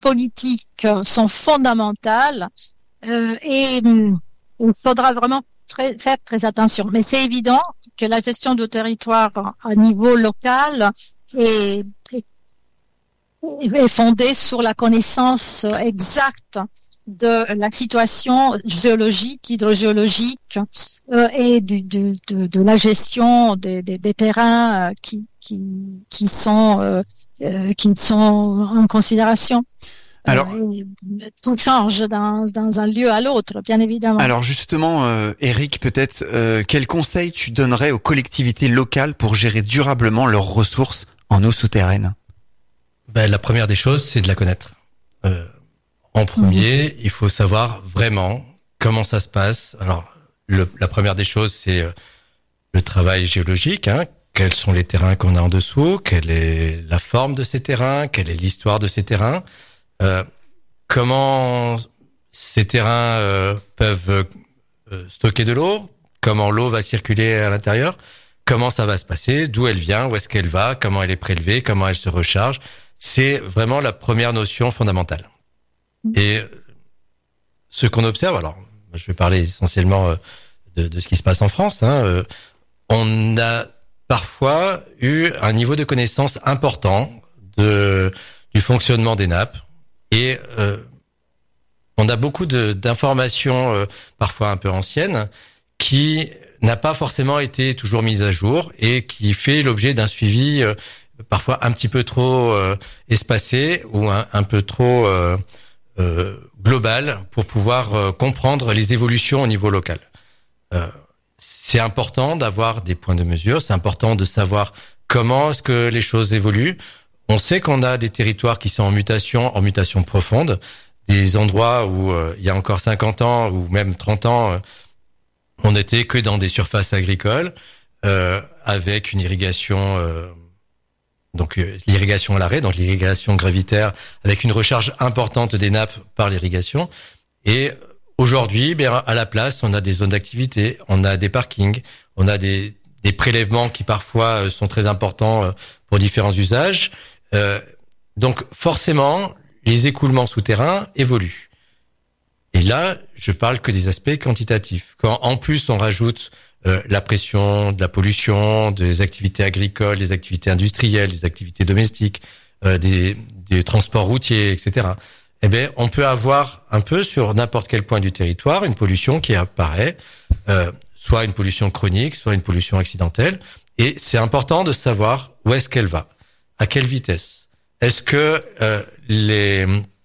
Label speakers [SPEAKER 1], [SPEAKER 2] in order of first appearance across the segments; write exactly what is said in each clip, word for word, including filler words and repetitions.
[SPEAKER 1] politiques sont fondamentales euh, et hum, il faudra vraiment très, faire très attention. Mais c'est évident que la gestion de territoire à niveau local est, est, est fondée sur la connaissance exacte de la situation géologique, hydrogéologique euh, et du, du, de, de la gestion des, des, des terrains euh, qui, qui, qui sont euh, euh, qui sont en considération.
[SPEAKER 2] Alors,
[SPEAKER 1] euh, tout change d'un, dans un lieu à l'autre, bien évidemment.
[SPEAKER 2] Alors justement, euh, Eric, peut-être euh, quels conseils tu donnerais aux collectivités locales pour gérer durablement leurs ressources en eau souterraine?
[SPEAKER 3] Ben, la première des choses, c'est de la connaître. Euh, En premier, mmh. il faut savoir vraiment comment ça se passe. Alors, le, la première des choses, c'est euh, le travail géologique. Hein. Quels sont les terrains qu'on a en dessous? Quelle est la forme de ces terrains? Quelle est l'histoire de ces terrains? euh, Comment ces terrains euh, peuvent euh, stocker de l'eau? Comment l'eau va circuler à l'intérieur? Comment ça va se passer? D'où elle vient? Où est-ce qu'elle va? Comment elle est prélevée? Comment elle se recharge? C'est vraiment la première notion fondamentale. Et ce qu'on observe, alors je vais parler essentiellement de, de ce qui se passe en France, hein, on a parfois eu un niveau de connaissance important de du fonctionnement des nappes et euh, on a beaucoup de, d'informations euh, parfois un peu anciennes qui n'a pas forcément été toujours mise à jour et qui fait l'objet d'un suivi euh, parfois un petit peu trop euh, espacé ou un, un peu trop euh, Euh, global pour pouvoir euh, comprendre les évolutions au niveau local. Euh, c'est important d'avoir des points de mesure, c'est important de savoir comment est-ce que les choses évoluent. On sait qu'on a des territoires qui sont en mutation, en mutation profonde, des endroits où euh, il y a encore cinquante ans ou même trente ans, euh, on n'était que dans des surfaces agricoles euh, avec une irrigation euh, donc euh, l'irrigation à l'arrêt, donc l'irrigation gravitaire avec une recharge importante des nappes par l'irrigation. Et aujourd'hui, bien à la place, on a des zones d'activité, on a des parkings, on a des, des prélèvements qui parfois sont très importants pour différents usages. Euh, donc forcément, les écoulements souterrains évoluent. Et là, je parle que des aspects quantitatifs. Quand en plus on rajoute Euh, la pression, de la pollution, des activités agricoles, des activités industrielles, des activités domestiques, euh, des, des transports routiers, et cetera. Eh bien, on peut avoir un peu sur n'importe quel point du territoire une pollution qui apparaît, euh, soit une pollution chronique, soit une pollution accidentelle. Et c'est important de savoir où est-ce qu'elle va, à quelle vitesse. Est-ce que euh, les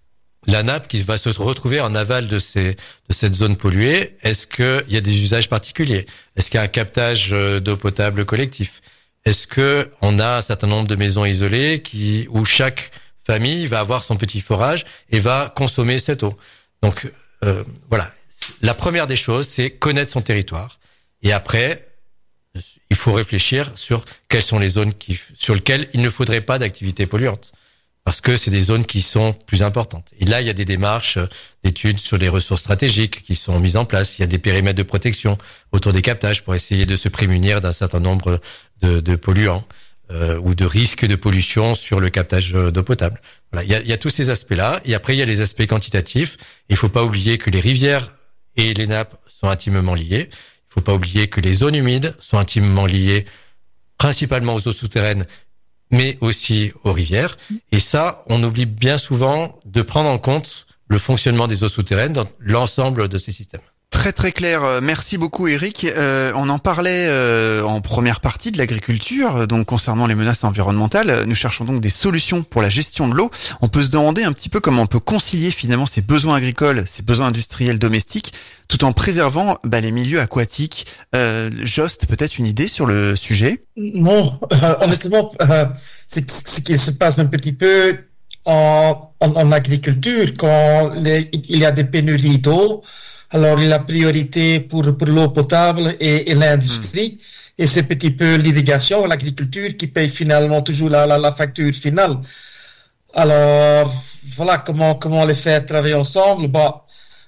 [SPEAKER 3] la nappe qui va se retrouver en aval de ces de cette zone polluée, est-ce que il y a des usages particuliers? Est-ce qu'il y a un captage d'eau potable collectif? Est-ce que on a un certain nombre de maisons isolées qui où chaque famille va avoir son petit forage et va consommer cette eau? Donc euh, voilà, la première des choses, c'est connaître son territoire. Et après, il faut réfléchir sur quelles sont les zones qui sur lesquelles il ne faudrait pas d'activité polluante. Parce que c'est des zones qui sont plus importantes. Et là, il y a des démarches d'études sur les ressources stratégiques qui sont mises en place. Il y a des périmètres de protection autour des captages pour essayer de se prémunir d'un certain nombre de, de polluants euh, ou de risques de pollution sur le captage d'eau potable. Voilà, il y a, il y a tous ces aspects-là. Et après, il y a les aspects quantitatifs. Il faut pas oublier que les rivières et les nappes sont intimement liées. Il faut pas oublier que les zones humides sont intimement liées principalement aux eaux souterraines, mais aussi aux rivières. Et ça, on oublie bien souvent de prendre en compte le fonctionnement des eaux souterraines dans l'ensemble de ces systèmes.
[SPEAKER 2] Très très clair. Merci beaucoup Eric. Euh, on en parlait euh, en première partie de l'agriculture, donc concernant les menaces environnementales. Nous cherchons donc des solutions pour la gestion de l'eau. On peut se demander un petit peu comment on peut concilier finalement ces besoins agricoles, ces besoins industriels domestiques, tout en préservant bah, les milieux aquatiques. Euh, Jost, peut-être une idée sur le sujet?
[SPEAKER 4] Non, euh, honnêtement, euh, c'est ce qui se passe un petit peu en, en, en agriculture quand les, il y a des pénuries d'eau. Alors, la priorité pour, pour l'eau potable et, et l'industrie. Mmh. Et c'est un petit peu l'irrigation, l'agriculture qui paye finalement toujours la, la, la facture finale. Alors, voilà comment, comment les faire travailler ensemble. Bah,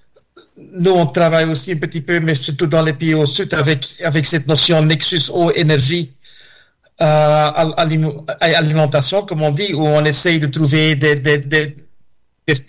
[SPEAKER 4] nous, on travaille aussi un petit peu, mais surtout dans les pays au sud, avec, avec cette notion nexus eau-énergie, euh, alimentation, comme on dit, où on essaye de trouver des, des, des